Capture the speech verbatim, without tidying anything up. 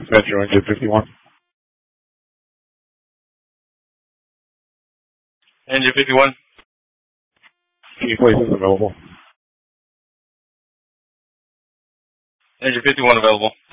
Metro Engine fifty-one. Engine fifty-one. Any places available? Engine fifty-one available.